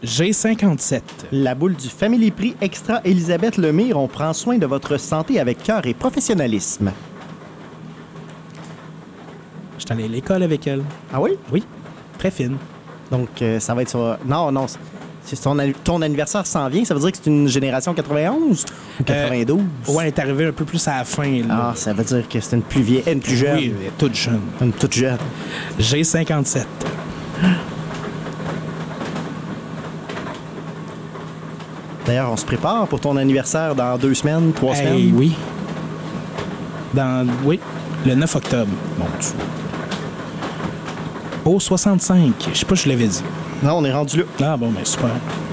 J'ai 57. La boule du Family Prix Extra Elisabeth Lemire, on prend soin de votre santé avec cœur et professionnalisme. Je suis allé à l'école avec elle. Ah oui? Oui, très fine. Donc, ça va être sur... Non, c'est ton anniversaire s'en vient, ça veut dire que c'est une génération 91 ou 92? Ouais, elle est arrivée un peu plus à la fin. Là. Ah, ça veut dire que c'est une plus vieille, une plus jeune. Oui, elle est toute jeune. Une toute jeune. J'ai 57. D'ailleurs, on se prépare pour ton anniversaire dans 2 semaines, 3 semaines. Oui. Oui, le 9 octobre. Mon Dieu. Au 65. Je sais pas si je l'avais dit. Non, on est rendu là. Ah bon, ben super.